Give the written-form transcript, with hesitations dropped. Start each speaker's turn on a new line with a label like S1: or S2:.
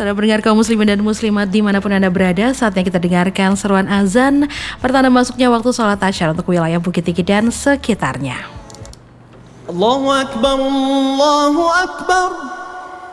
S1: Para pendengar kaum muslimin dan muslimat dimanapun Anda berada, saatnya kita dengarkan seruan azan pertanda masuknya waktu sholat Asyar untuk wilayah Bukit Tinggi dan sekitarnya.
S2: Allahu Akbar, Allahu Akbar.